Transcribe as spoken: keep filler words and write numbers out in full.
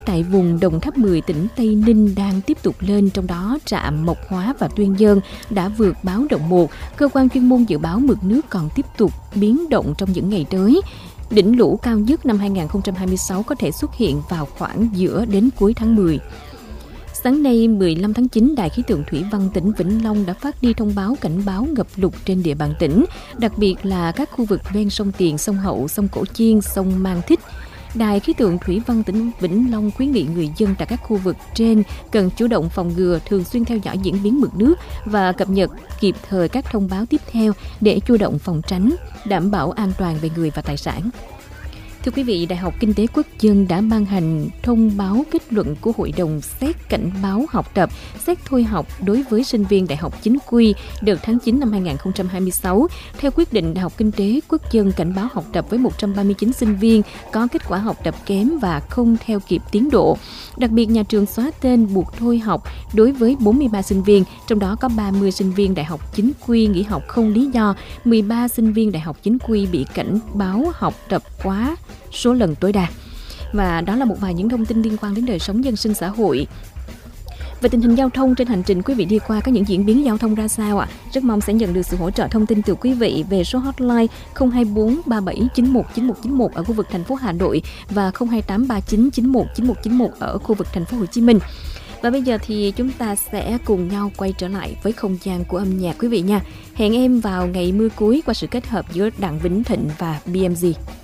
tại vùng Đồng Tháp mười, tỉnh Tây Ninh đang tiếp tục lên, trong đó trạm Mộc Hóa và Tuyên Giơn đã vượt báo động một. Cơ quan chuyên môn dự báo mực nước còn tiếp tục biến động trong những ngày tới. Đỉnh lũ cao nhất năm hai không hai sáu có thể xuất hiện vào khoảng giữa đến cuối tháng mười. Sáng nay mười lăm tháng chín, Đài khí tượng thủy văn tỉnh Vĩnh Long đã phát đi thông báo cảnh báo ngập lụt trên địa bàn tỉnh, đặc biệt là các khu vực ven sông Tiền, sông Hậu, sông Cổ Chiên, sông Mang Thích. Đài khí tượng thủy văn tỉnh Vĩnh Long khuyến nghị người dân tại các khu vực trên cần chủ động phòng ngừa, thường xuyên theo dõi diễn biến mực nước và cập nhật kịp thời các thông báo tiếp theo để chủ động phòng tránh, đảm bảo an toàn về người và tài sản. Thưa quý vị, Đại học Kinh tế Quốc dân đã ban hành thông báo kết luận của Hội đồng xét cảnh báo học tập, xét thôi học đối với sinh viên Đại học Chính quy đợt tháng chín năm hai không hai sáu. Theo quyết định, Đại học Kinh tế Quốc dân cảnh báo học tập với một trăm ba mươi chín sinh viên có kết quả học tập kém và không theo kịp tiến độ. Đặc biệt, nhà trường xóa tên buộc thôi học đối với bốn mươi ba sinh viên, trong đó có ba mươi sinh viên Đại học Chính quy nghỉ học không lý do, mười ba sinh viên Đại học Chính quy bị cảnh báo học tập quá số lần tối đa. Và đó là một vài những thông tin liên quan đến đời sống dân sinh xã hội. Về tình hình giao thông trên hành trình quý vị đi qua có những diễn biến giao thông ra sao ạ? À? Rất mong sẽ nhận được sự hỗ trợ thông tin từ quý vị về số hotline không hai bốn ba bảy chín một chín một chín một ở khu vực thành phố Hà Nội và không hai tám ba chín chín một chín một chín một ở khu vực thành phố Hồ Chí Minh. Và bây giờ thì chúng ta sẽ cùng nhau quay trở lại với không gian của âm nhạc quý vị nha. Hẹn em vào ngày mưa cuối qua sự kết hợp giữa Đặng Vĩnh Thịnh và bê em giê.